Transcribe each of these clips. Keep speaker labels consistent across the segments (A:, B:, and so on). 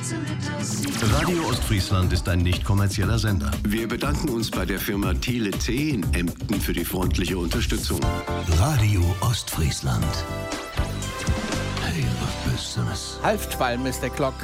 A: Radio Ostfriesland ist ein nicht kommerzieller Sender.
B: Wir bedanken uns bei der Firma Thiele T in Emden für die freundliche Unterstützung.
A: Radio Ostfriesland. Hey, was bist du das?
C: Halftwalm, Mr. Clock.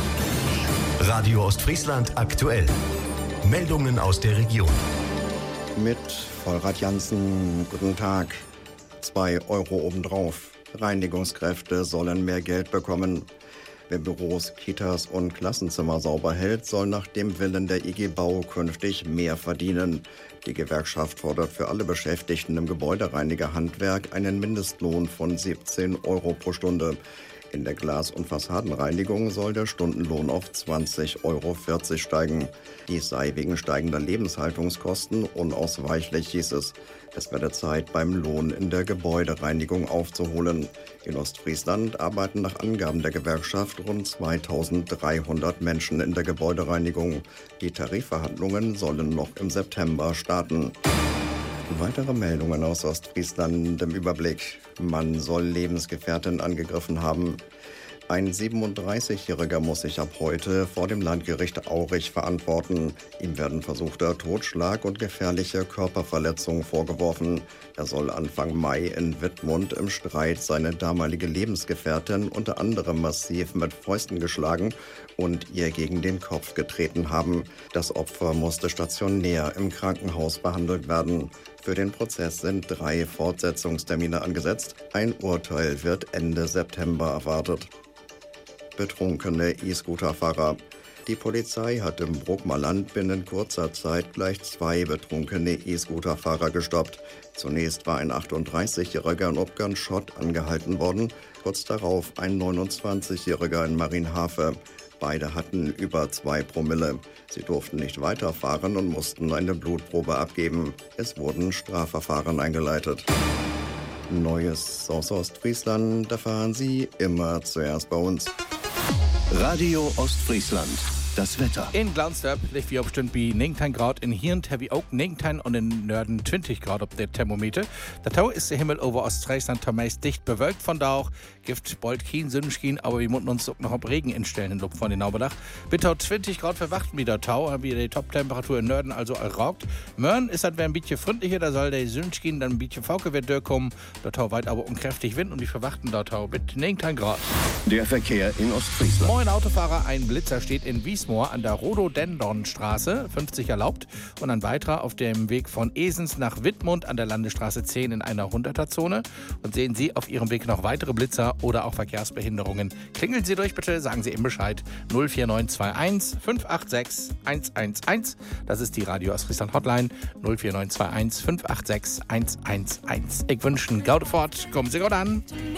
A: Radio Ostfriesland aktuell. Meldungen aus der Region.
D: Mit Vollrad Jansen, guten Tag. 2 Euro obendrauf. Reinigungskräfte sollen mehr Geld bekommen. Wer Büros, Kitas und Klassenzimmer sauber hält, soll nach dem Willen der IG Bau künftig mehr verdienen. Die Gewerkschaft fordert für alle Beschäftigten im Gebäudereinigerhandwerk einen Mindestlohn von 17 Euro pro Stunde. In der Glas- und Fassadenreinigung soll der Stundenlohn auf 20,40 Euro steigen. Dies sei wegen steigender Lebenshaltungskosten unausweichlich, hieß es. Es werde Zeit, beim Lohn in der Gebäudereinigung aufzuholen. In Ostfriesland arbeiten nach Angaben der Gewerkschaft rund 2300 Menschen in der Gebäudereinigung. Die Tarifverhandlungen sollen noch im September starten. Weitere Meldungen aus Ostfriesland im Überblick. Man soll Lebensgefährtin angegriffen haben. Ein 37-Jähriger muss sich ab heute vor dem Landgericht Aurich verantworten. Ihm werden versuchter Totschlag und gefährliche Körperverletzung vorgeworfen. Er soll Anfang Mai in Wittmund im Streit seine damalige Lebensgefährtin unter anderem massiv mit Fäusten geschlagen und ihr gegen den Kopf getreten haben. Das Opfer musste stationär im Krankenhaus behandelt werden. Für den Prozess sind 3 Fortsetzungstermine angesetzt. Ein Urteil wird Ende September erwartet. Betrunkene E-Scooter-Fahrer. Die Polizei hat im Bruckmer Land binnen kurzer Zeit gleich 2 betrunkene E-Scooter-Fahrer gestoppt. Zunächst war ein 38-Jähriger in Obgern-Schott angehalten worden, kurz darauf ein 29-Jähriger in Marienhafe. Beide hatten über 2 Promille. Sie durften nicht weiterfahren und mussten eine Blutprobe abgeben. Es wurden Strafverfahren eingeleitet. Neues aus Ostfriesland erfahren Sie immer zuerst bei uns.
A: Radio Ostfriesland. Das Wetter.
C: In Glanzdorp liegt wie bestimmt wie 19 Grad, in Hirnt habe ich auch 19 und in Norden 20 Grad auf der Thermometer. Der Tau ist der Himmel über Ostfriesland meist dicht bewölkt, von da auch gibt bald kein Sonnenschein, aber wir müssen uns auch noch auf Regen instellen in Luft von den Nauberdach. Bitte 20 Grad verwacht wieder Tau, haben wir die Top-Temperatur im Norden also erraugt. Morgen ist das ein bisschen freundlicher, da soll der Sonnenschein dann ein bisschen Fauke wird durchkommen. Der Tau weit aber unkräftig Wind und die verwachten da Tau mit 19 Grad.
A: Der Verkehr in Ostfriesland.
C: Moin Autofahrer, ein Blitzer steht in Wiesmoor an der Rhododendronstraße, 50 erlaubt, und ein weiterer auf dem Weg von Esens nach Wittmund an der Landesstraße 10 in einer 100er-Zone. Und sehen Sie auf Ihrem Weg noch weitere Blitzer oder auch Verkehrsbehinderungen, klingeln Sie durch bitte, sagen Sie ihm Bescheid. 04921 586 111. Das ist die Radio Ostfriesland Hotline. 04921 586 111. Ich wünsche einen Gaudefort, kommen Sie gut an.